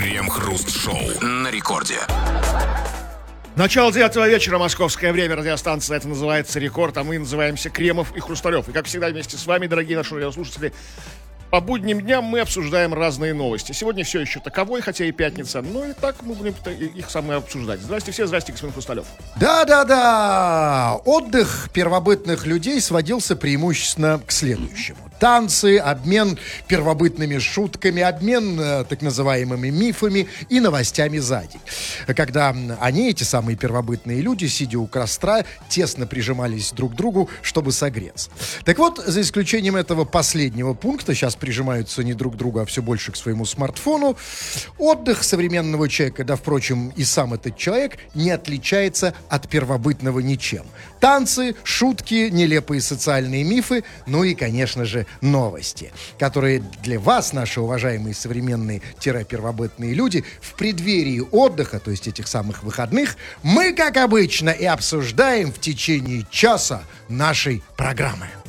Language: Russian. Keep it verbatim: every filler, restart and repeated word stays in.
Крем-хруст-шоу на рекорде. Начало девятого вечера, московское время, радиостанция, это называется «Рекорд», а мы называемся Кремов и Хрусталев. И как всегда вместе с вами, дорогие наши радиослушатели, по будним дням мы обсуждаем разные новости. Сегодня все еще таковой, хотя и пятница, но и так мы будем их самые обсуждать. Здрасте все, здрасте, господин Хрусталев. Да-да-да, отдых первобытных людей сводился преимущественно к следующему. Танцы, обмен первобытными шутками, обмен э, так называемыми мифами и новостями за день. Когда они, эти самые первобытные люди, сидя у костра, тесно прижимались друг к другу, чтобы согреться. Так вот, за исключением этого последнего пункта, сейчас прижимаются не друг к другу, а все больше к своему смартфону, отдых современного человека, да, впрочем, и сам этот человек, не отличается от первобытного ничем. Танцы, шутки, нелепые социальные мифы, ну и, конечно же, новости, которые для вас, наши уважаемые современные-первобытные люди, в преддверии отдыха, то есть этих самых выходных, мы, как обычно, и обсуждаем в течение часа нашей программы.